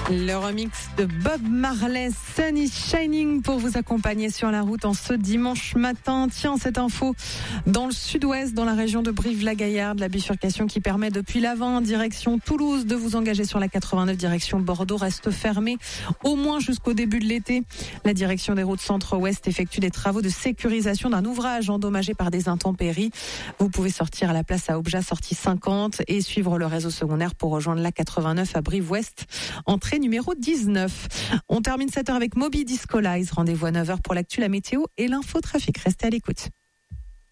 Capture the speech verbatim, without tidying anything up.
Le remix de Bob Marley, Sun is Shining, pour vous accompagner sur la route en ce dimanche matin. Tiens, cette info dans le sud-ouest, dans la région de Brive-la-Gaillarde, la bifurcation qui permet depuis l'Avent, direction Toulouse, de vous engager sur la quatre-vingt-neuf direction Bordeaux reste fermée au moins jusqu'au début de l'été. La direction des routes centre-ouest effectue des travaux de sécurisation d'un ouvrage endommagé par des intempéries. Vous pouvez sortir à la place à Obja, sortie cinquante, et suivre le réseau secondaire pour rejoindre la quatre-vingt-neuf à Brive-Ouest, entrée numéro dix-neuf. On termine cette heure avec Moby Disco Lies. Rendez-vous à neuf heures pour l'actu, la météo et l'infotrafic. Restez à l'écoute.